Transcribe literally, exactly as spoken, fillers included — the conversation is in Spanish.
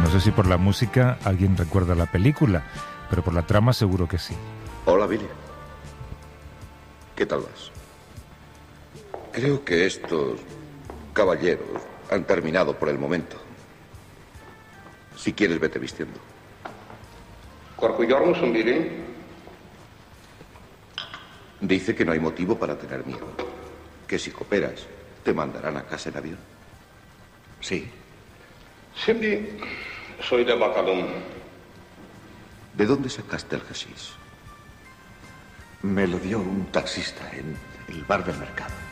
No sé si por la música alguien recuerda la película, pero por la trama seguro que sí. Hola, Billy. ¿Qué tal vas? Creo que estos caballeros han terminado por el momento. Si quieres, vete vistiendo. Billy. Dice que no hay motivo para tener miedo. Que si cooperas, te mandarán a casa en avión. Sí. Sí, soy de Bacalón. ¿De dónde sacaste el hashish? Me lo dio un taxista en el bar del mercado.